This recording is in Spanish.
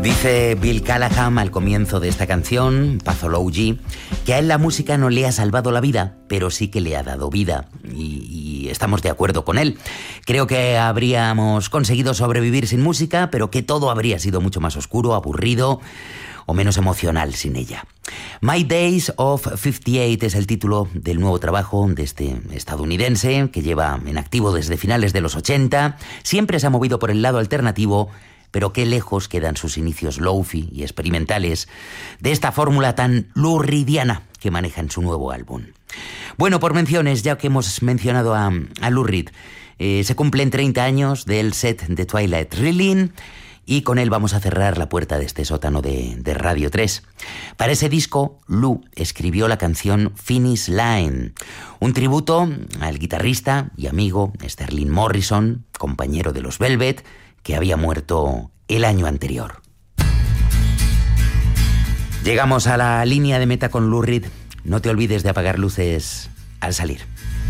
Dice Bill Callahan al comienzo de esta canción, Pathology, que a él la música no le ha salvado la vida, pero sí que le ha dado vida. Y estamos de acuerdo con él. Creo que habríamos conseguido sobrevivir sin música, pero que todo habría sido mucho más oscuro, aburrido o menos emocional sin ella. My Days of 58 es el título del nuevo trabajo de este estadounidense que lleva en activo desde finales de los 80. Siempre se ha movido por el lado alternativo, pero qué lejos quedan sus inicios lo-fi y experimentales de esta fórmula tan lurridiana que maneja en su nuevo álbum. Bueno, por menciones, ya que hemos mencionado a Lou Reed, se cumplen 30 años del set de Twilight Thrilling y con él vamos a cerrar la puerta de este sótano de Radio 3. Para ese disco, Lou escribió la canción Finish Line, un tributo al guitarrista y amigo Sterling Morrison, compañero de los Velvet, que había muerto el año anterior. Llegamos a la línea de meta con Lou Reed. No te olvides de apagar luces al salir.